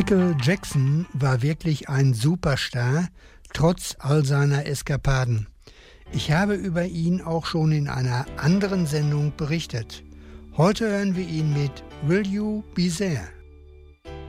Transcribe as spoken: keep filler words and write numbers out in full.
Michael Jackson war wirklich ein Superstar, trotz all seiner Eskapaden. Ich habe über ihn auch schon in einer anderen Sendung berichtet. Heute hören wir ihn mit Will You Be There?